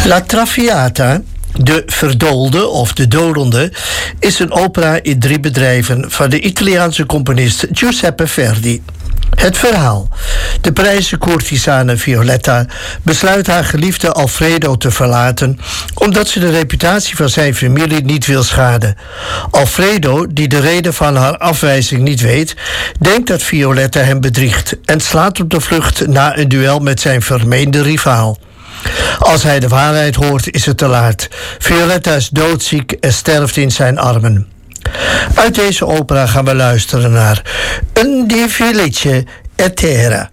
La Traviata, de Verdoolde of de Dolende, is een opera in 3 bedrijven van de Italiaanse componist Giuseppe Verdi. Het verhaal. De Parijse courtisane Violetta besluit haar geliefde Alfredo te verlaten, omdat ze de reputatie van zijn familie niet wil schaden. Alfredo, die de reden van haar afwijzing niet weet, denkt dat Violetta hem bedriegt en slaat op de vlucht na een duel met zijn vermeende rivaal. Als hij de waarheid hoort, is het te laat. Violetta is doodziek en sterft in zijn armen. Uit deze opera gaan we luisteren naar Un di Felice e Terra.